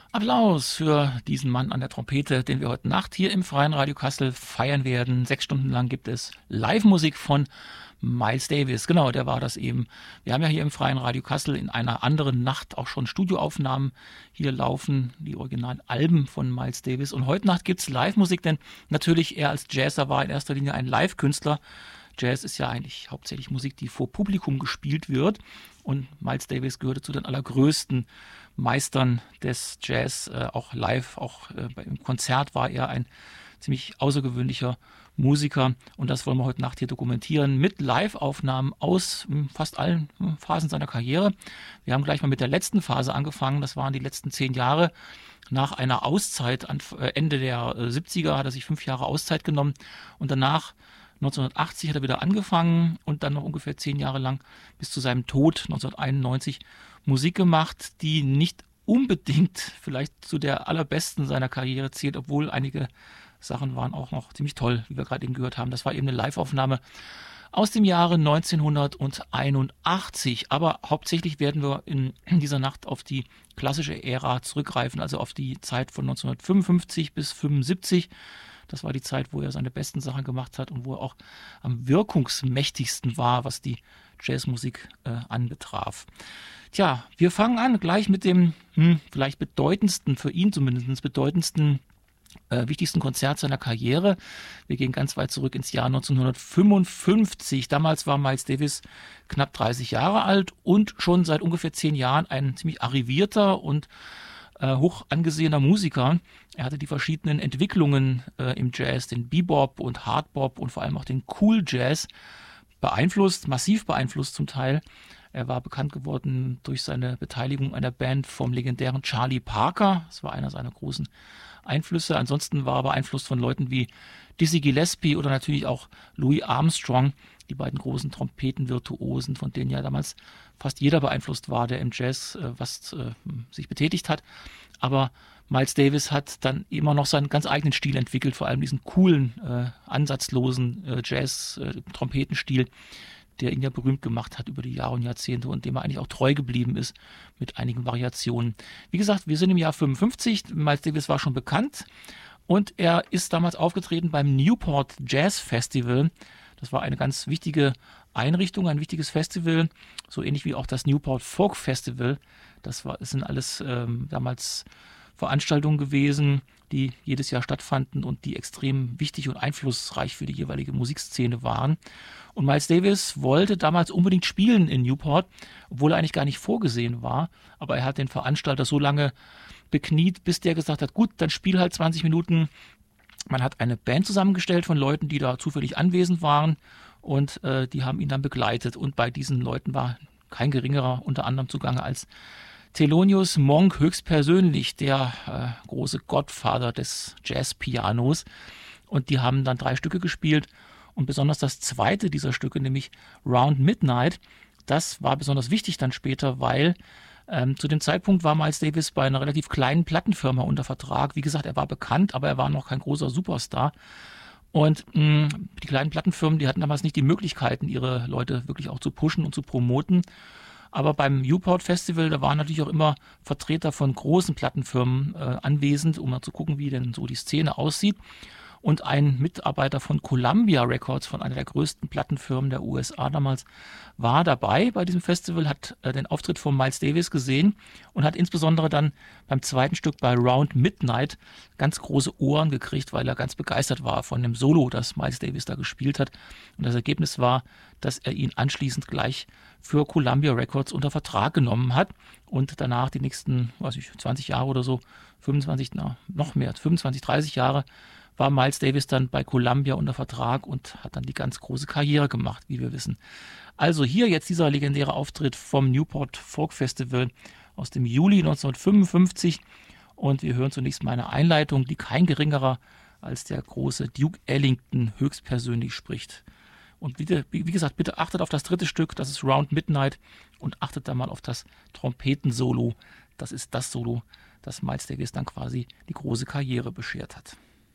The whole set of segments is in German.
Applaus für diesen Mann an der Trompete, den wir heute Nacht hier im Freien Radio Kassel feiern werden. 6 Stunden lang gibt es Live-Musik von Miles Davis. Genau, der war das eben. Wir haben ja hier im Freien Radio Kassel in einer anderen Nacht auch schon Studioaufnahmen hier laufen, die originalen Alben von Miles Davis. Und heute Nacht gibt's Live-Musik, denn natürlich er als Jazzer war in erster Linie ein Live-Künstler. Jazz ist ja eigentlich hauptsächlich Musik, die vor Publikum gespielt wird. Und Miles Davis gehörte zu den allergrößten Meistern des Jazz, auch live, auch im Konzert war er ein ziemlich außergewöhnlicher Musiker. Und das wollen wir heute Nacht hier dokumentieren mit Live-Aufnahmen aus fast allen Phasen seiner Karriere. Wir haben gleich mal mit der letzten Phase angefangen. Das waren die letzten 10 Jahre. Nach einer Auszeit, Ende der 70er, hat er sich 5 Jahre Auszeit genommen und danach 1980 hat er wieder angefangen und dann noch ungefähr 10 Jahre lang bis zu seinem Tod 1991 Musik gemacht, die nicht unbedingt vielleicht zu der allerbesten seiner Karriere zählt, obwohl einige Sachen waren auch noch ziemlich toll, wie wir gerade eben gehört haben. Das war eben eine Live-Aufnahme aus dem Jahre 1981. Aber hauptsächlich werden wir in dieser Nacht auf die klassische Ära zurückgreifen, also auf die Zeit von 1955 bis 1975. Das war die Zeit, wo er seine besten Sachen gemacht hat und wo er auch am wirkungsmächtigsten war, was die Jazzmusik anbetraf. Tja, wir fangen an gleich mit dem vielleicht bedeutendsten, für ihn zumindest bedeutendsten, wichtigsten Konzert seiner Karriere. Wir gehen ganz weit zurück ins Jahr 1955. Damals war Miles Davis knapp 30 Jahre alt und schon seit ungefähr 10 Jahren ein ziemlich arrivierter und hoch angesehener Musiker. Er hatte die verschiedenen Entwicklungen im Jazz, den Bebop und Hardbop und vor allem auch den Cool Jazz beeinflusst, massiv beeinflusst zum Teil. Er war bekannt geworden durch seine Beteiligung einer Band vom legendären Charlie Parker. Das war einer seiner großen Einflüsse. Ansonsten war er beeinflusst von Leuten wie Dizzy Gillespie oder natürlich auch Louis Armstrong, die beiden großen Trompetenvirtuosen, von denen ja damals fast jeder beeinflusst war, der im Jazz sich betätigt hat. Aber Miles Davis hat dann immer noch seinen ganz eigenen Stil entwickelt, vor allem diesen coolen, ansatzlosen Jazz-Trompetenstil, der ihn ja berühmt gemacht hat über die Jahre und Jahrzehnte und dem er eigentlich auch treu geblieben ist mit einigen Variationen. Wie gesagt, wir sind im Jahr 55, Miles Davis war schon bekannt und er ist damals aufgetreten beim Newport Jazz Festival. Das war eine ganz wichtige Einrichtung, ein wichtiges Festival, so ähnlich wie auch das Newport Folk Festival. Das sind alles damals Veranstaltungen gewesen, die jedes Jahr stattfanden und die extrem wichtig und einflussreich für die jeweilige Musikszene waren. Und Miles Davis wollte damals unbedingt spielen in Newport, obwohl er eigentlich gar nicht vorgesehen war. Aber er hat den Veranstalter so lange bekniet, bis der gesagt hat, gut, dann spiel halt 20 Minuten. Man hat eine Band zusammengestellt von Leuten, die da zufällig anwesend waren und die haben ihn dann begleitet. Und bei diesen Leuten war kein geringerer unter anderem zugange als Thelonious Monk höchstpersönlich, der große Godfather des Jazzpianos. Und die haben dann 3 Stücke gespielt und besonders das zweite dieser Stücke, nämlich Round Midnight, das war besonders wichtig dann später, weil zu dem Zeitpunkt war Miles Davis bei einer relativ kleinen Plattenfirma unter Vertrag. Wie gesagt, er war bekannt, aber er war noch kein großer Superstar. Und die kleinen Plattenfirmen, die hatten damals nicht die Möglichkeiten, ihre Leute wirklich auch zu pushen und zu promoten. Aber beim Newport Festival, da waren natürlich auch immer Vertreter von großen Plattenfirmen anwesend, um mal zu gucken, wie denn so die Szene aussieht. Und ein Mitarbeiter von Columbia Records, von einer der größten Plattenfirmen der USA damals, war dabei bei diesem Festival, hat den Auftritt von Miles Davis gesehen und hat insbesondere dann beim zweiten Stück bei Round Midnight ganz große Ohren gekriegt, weil er ganz begeistert war von dem Solo, das Miles Davis da gespielt hat. Und das Ergebnis war, dass er ihn anschließend gleich für Columbia Records unter Vertrag genommen hat und danach die nächsten, 20 Jahre oder so, 25, noch mehr, 25, 30 Jahre war Miles Davis dann bei Columbia unter Vertrag und hat dann die ganz große Karriere gemacht, wie wir wissen. Also hier jetzt dieser legendäre Auftritt vom Newport Folk Festival aus dem Juli 1955 und wir hören zunächst mal eine Einleitung, die kein geringerer als der große Duke Ellington höchstpersönlich spricht. Und bitte, wie gesagt, bitte achtet auf das dritte Stück, das ist Round Midnight und achtet da mal auf das Trompetensolo. Das ist das Solo, das Miles Davis dann quasi die große Karriere beschert hat.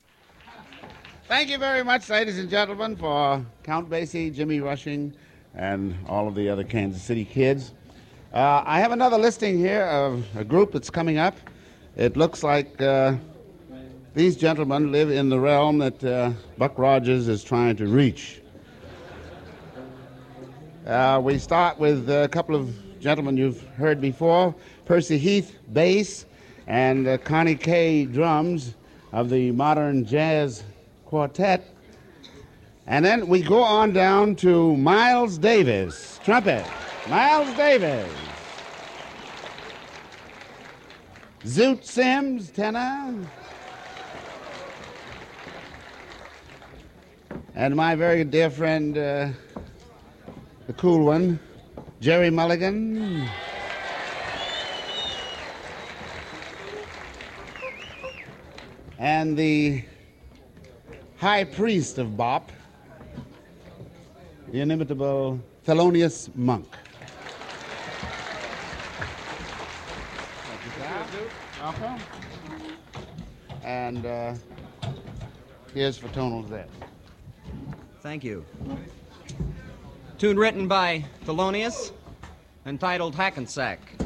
Thank you very much, ladies and gentlemen, for Count Basie, Jimmy Rushing, and all of the other Kansas City kids. I have another listing here of a group that's coming up. It looks like these gentlemen live in the realm that Buck Rogers is trying to reach. We start with a couple of gentlemen you've heard before, Percy Heath, bass, and Connie Kay, drums of the Modern Jazz Quartet. And then we go on down to Miles Davis, trumpet. Miles Davis. Zoot Sims, tenor. And my very dear friend, the cool one, Jerry Mulligan. And the high priest of bop, the inimitable Thelonious Monk. Okay. And here's for tonal Z. Thank you. Tune written by Thelonious, entitled Hackensack.